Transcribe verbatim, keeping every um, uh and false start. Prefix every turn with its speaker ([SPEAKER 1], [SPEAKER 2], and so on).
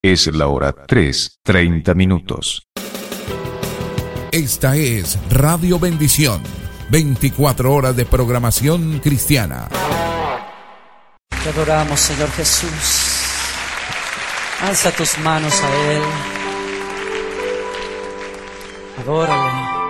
[SPEAKER 1] Es la hora tres, treinta minutos.
[SPEAKER 2] Esta es Radio Bendición, veinticuatro horas de programación cristiana.
[SPEAKER 3] Te adoramos, Señor Jesús. Alza tus manos a Él. Adórale.